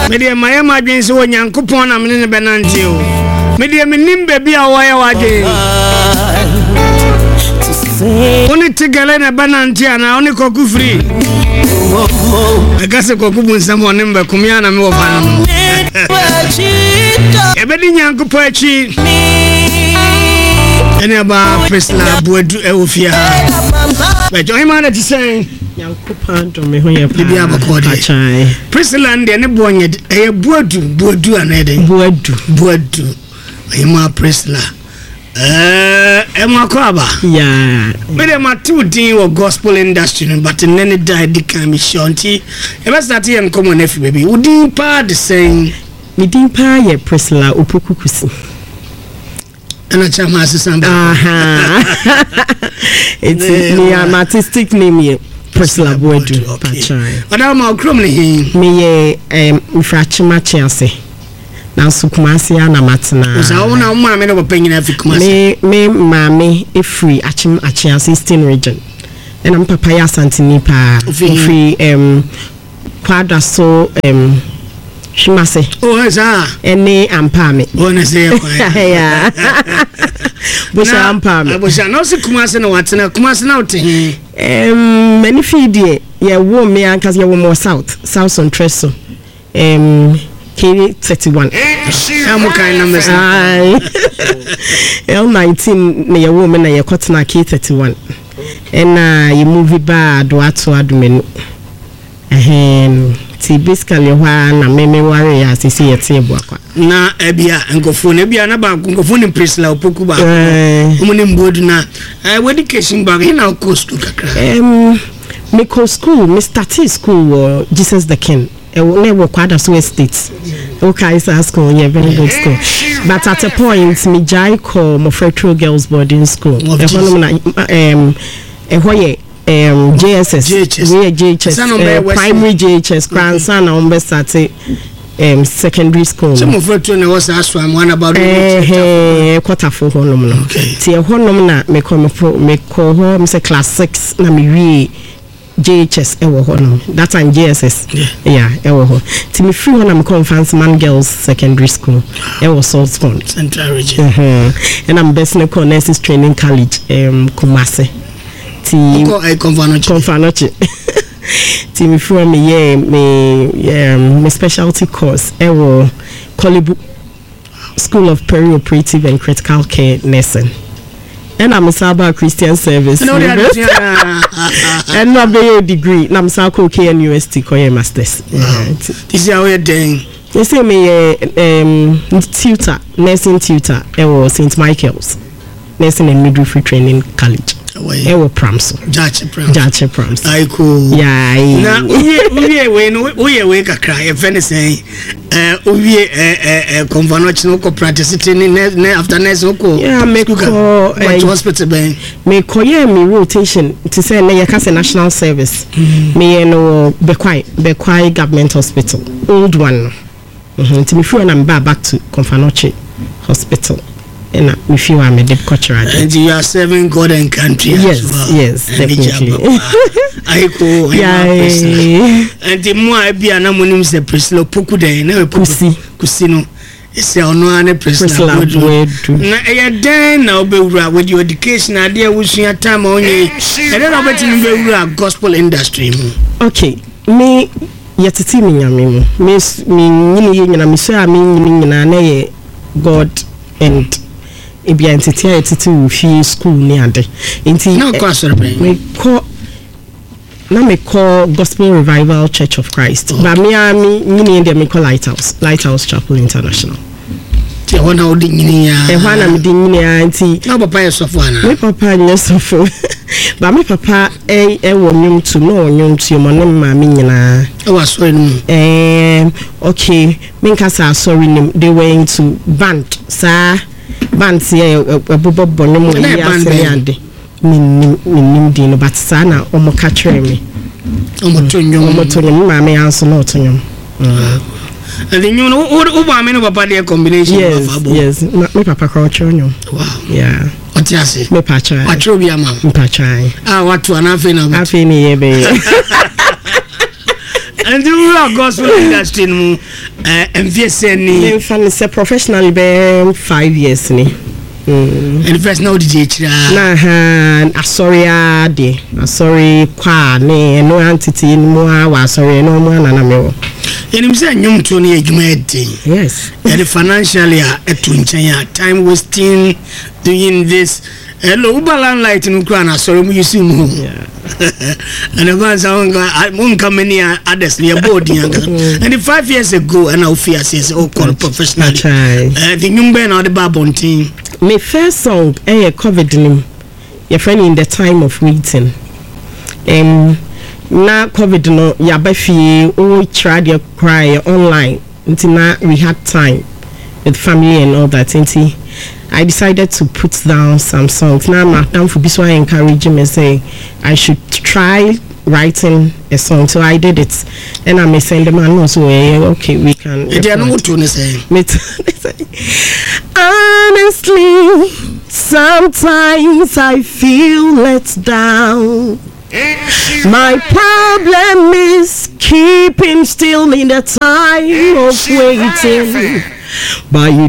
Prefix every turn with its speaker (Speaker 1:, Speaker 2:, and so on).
Speaker 1: Media my emergency when Yankupon am in the Benantio. Media Minimbe be a wire wagon. Only together in a Benantiana, only cocoa free. I guess a cocoa someone number Kumiana Movan. Ebedi Yankupachi. Any about Priscilla Boadu Eufia. But your man is saying, Yankupan to me when you play a Priscilla and any boy, a Boadu and Eddie Boadu. Emma Priscilla. Emma Kwaba. Yeah. But I'm a 2D or gospel industry, but in any died the Kamishanti. Ever started and common if baby. Would you part the same? We didn't pay ye Priscilla Upukusi. And a chamas is it's my artistic name, Priscilla Boadu. But I'm a crummy. Me, Frachima Chelsea. Now, Sukumasi and Amatina. Was our own mammy of opinion of Kumasi. Me, mammy, if free, Achim Achia 16 region. And I'm Papaya Santinipa, free, Quadra so, she must say, oh, as any ampami. One is there. Yeah. Bush ampami. I was not Kumasi no what's in a Kumasi out. Many feed ye, yeah, warm me, and because you were more south on Tresso. K31. How kind numbers? L19 near woman and your cotton K31. And you move it bad, what's what men. See, basically, one and many warriors is here at table. Na Ebia and go for Nebia and about go for the Priscilla Pokuba. Woman Boduna. Education bag in our coast to Miko school, Mr. T school, Jesus the King. Never quite as West States. Okay, so school, yeah, very good school. But at a point, me jai call Mofretro Girls Boarding School. JSS, primary JHS, grandson on best at secondary school. Some of it was asked one about quarter for Honoma. See a Honoma, me call home, say class 6, na me JHS ewo honum that time JSS yeah ewo to me free when I'm conference man girls secondary school ewo Salt Pond Central region and I'm best in nurses training college Kumasi ti Konfanoche ti me free me me specialty course ewo Kolibu School of Perioperative and Critical Care Nursing. And I'm a Saba Christian Service. And my degree. I'm Sako KNUST Koye Masters. This is how we're doing. They say me tutor, nursing tutor. I was St. Michael's Nursing and Midwifery Training College. I was Pramso. Jache Pramso. I cool. Yeah. Now we wake a cry. If anything, we conventional practice after Nesoko. Yeah, make hospital. Me call me rotation to say na yaka national service. Me no Bekwai government hospital, old one. To me feel I'm back to Konfanoche Hospital. And me feel I'm a deep culture. And you are serving God and country. Yes, as well. Yes, and definitely. I go. And the more I be an amonym se Priscilla Pokude, never Kusino. It's a no Priscilla. Na then now be with your education idea which your time only. And then I'll bet you be gospel industry. Okay, me yet to me yamimo. Miss me me say me na God and ebi entity to fi school ni ade enti no course me call Gospel Revival Church of Christ but me me call Lighthouse Chapel International ti wona odi nyini ya e hwana me di nyini ya enti na papa yesofo ana me papa yesofo ba me papa wo nyum tu no nyum tu mo ne ma me nyina e wa so enu okay me nka sa sorry nim they were into band sa band here bobo bono ya ande minim di no but sana omo ka kire me omo tonyo ma me anso no tonyo and then you know what me no papa dey combination of abo yes me papa ka tonyo wow yeah what you say me pa try atro bi ama me pa try what to anafe na afi ni ye be
Speaker 2: And you are gospel industry no MVSN ni
Speaker 1: fan say professionally be 5 years ni.
Speaker 2: And first now DJ chira
Speaker 1: na asori kwa ne no entity mu wa asori no mu na mewo.
Speaker 2: Enim say nyum to ne adwuma edi.
Speaker 1: Yes.
Speaker 2: And financially etu nchen time wasting doing this. Hello Ubalan light no kra na sorry mu yusu mu.
Speaker 1: Yeah.
Speaker 2: And the ones I come many others near board and 5 years ago and now fear says oh call professionally. The young man or the babon team.
Speaker 1: My first song COVID nim your friend in the time of waiting. Na COVID no ya ba fie o tried your cry online until now we had time with family and all that until I decided to put down some songs. Now Madam Fubiswa encouraged me say I should try writing a song, so I did it, and I may send them and also okay we can.
Speaker 2: They are not to say.
Speaker 1: Honestly, sometimes I feel let down. My problem is keeping still in the time of waiting, but you